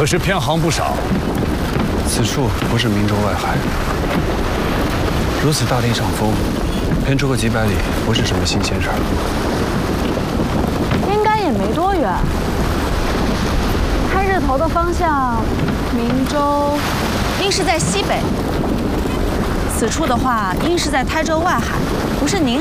可是偏航不少。 此处不是明州外海，如此大的一场风，偏出个几百里，不是什么新鲜事儿。 应该也没多远。看日头的方向，明州应是在西北。此处的话，应是在台州外海，不是宁